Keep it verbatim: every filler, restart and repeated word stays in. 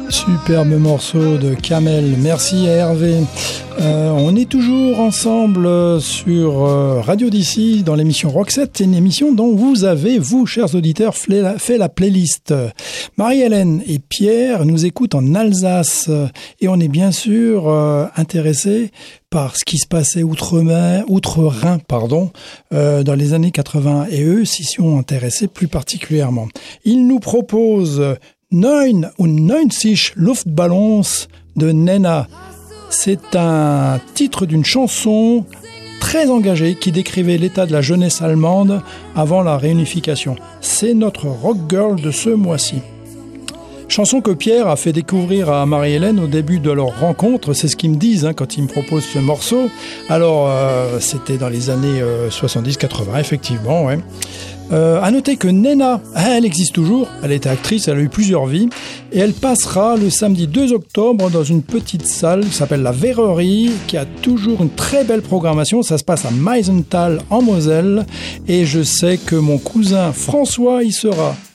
Superbe morceau de Kamel, merci à Hervé. Euh, on est toujours ensemble sur euh, Radio D C dans l'émission Roxette, une émission dont vous avez, vous, chers auditeurs, fait la, fait la playlist. Marie-Hélène et Pierre nous écoutent en Alsace et on est bien sûr euh, intéressés par ce qui se passait outre-mer, outre-Rhin, pardon, euh, dans les années quatre-vingts et eux s'y sont intéressés plus particulièrement. Ils nous proposent neunundneunzig Luftballons de Nena. C'est un titre d'une chanson très engagée qui décrivait l'état de la jeunesse allemande avant la réunification. C'est notre rock girl de ce mois-ci. Chanson que Pierre a fait découvrir à Marie-Hélène au début de leur rencontre, c'est ce qu'ils me disent hein, quand ils me proposent ce morceau. Alors, euh, c'était dans les années euh, soixante-dix quatre-vingts, effectivement, ouais. Euh, à noter que Nena, elle existe toujours, elle était actrice, elle a eu plusieurs vies, et elle passera le samedi deux octobre dans une petite salle qui s'appelle la Verrerie, qui a toujours une très belle programmation. Ça se passe à Meisenthal en Moselle, et je sais que mon cousin François y sera.